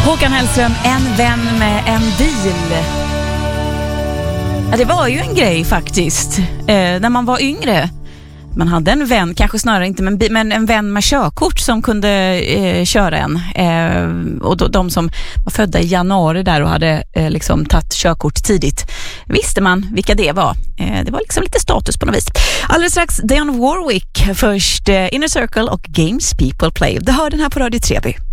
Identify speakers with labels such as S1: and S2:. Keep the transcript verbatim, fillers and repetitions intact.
S1: Håkan Hellström, en vän med en bil. Ja, det var ju en grej faktiskt. Eh, när man var yngre. Man hade en vän, kanske snarare inte, men, men en vän med körkort som kunde eh, köra en. Eh, och då, de som var födda i januari där och hade eh, liksom tagit körkort tidigt, visste man vilka det var. Eh, det var liksom lite status på något vis. Alldeles strax Dionne Warwick, först eh, Inner Circle och Games People Play. Det hör den här på Radio Treby.